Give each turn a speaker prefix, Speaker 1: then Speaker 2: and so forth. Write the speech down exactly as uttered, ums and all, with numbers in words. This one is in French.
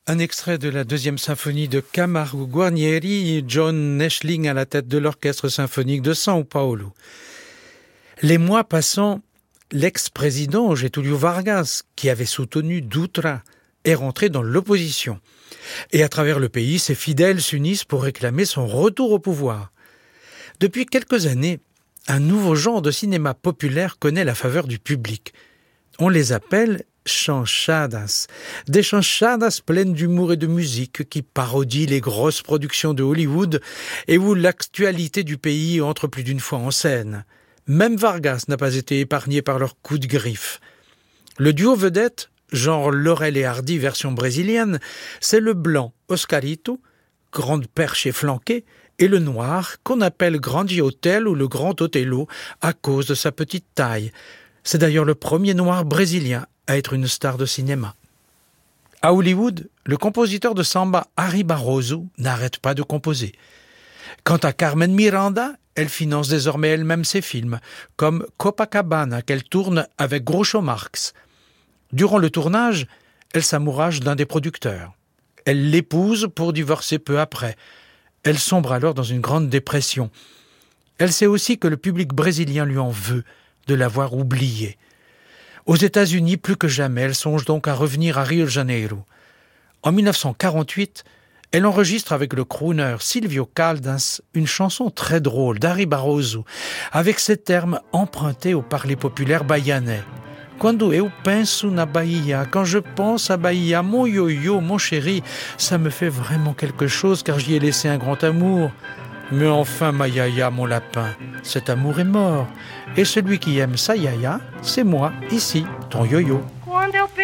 Speaker 1: Un extrait de la deuxième symphonie de Camargo Guarnieri, John Neschling à la tête de l'orchestre symphonique de São Paulo. Les mois passant, l'ex-président Getúlio Vargas, qui avait soutenu Dutra, est rentré dans l'opposition. Et à travers le pays, ses fidèles s'unissent pour réclamer son retour au pouvoir. Depuis quelques années, un nouveau genre de cinéma populaire connaît la faveur du public. On les appelle chanchadas, des chanchadas pleines d'humour et de musique qui parodient les grosses productions de Hollywood et où l'actualité du pays entre plus d'une fois en scène. Même Vargas n'a pas été épargné par leurs coups de griffe. Le duo vedette, genre Laurel et Hardy version brésilienne, c'est le blanc Oscarito, grande perche et flanquée, et le noir qu'on appelle Grande Hotel ou le Grand Othello à cause de sa petite taille. C'est d'ailleurs le premier noir brésilien à être une star de cinéma. À Hollywood, le compositeur de samba Harry Barroso n'arrête pas de composer. Quant à Carmen Miranda, elle finance désormais elle-même ses films, comme Copacabana qu'elle tourne avec Groucho Marx. Durant le tournage, elle s'amourage d'un des producteurs. Elle l'épouse pour divorcer peu après. Elle sombre alors dans une grande dépression. Elle sait aussi que le public brésilien lui en veut de l'avoir oubliée. Aux États-Unis, plus que jamais, elle songe donc à revenir à Rio de Janeiro. En dix-neuf cent quarante-huit, elle enregistre avec le crooner Silvio Caldas une chanson très drôle d'Harry Barroso, avec ces termes empruntés au parler populaire bahianais. Quando eu penso na Bahia, quand je pense à Bahia, mon yo-yo, mon chéri, ça me fait vraiment quelque chose car j'y ai laissé un grand amour. Mais enfin, ma yaya, mon lapin, cet amour est mort. Et celui qui aime sa yaya, c'est moi, ici, ton yo-yo.
Speaker 2: Quando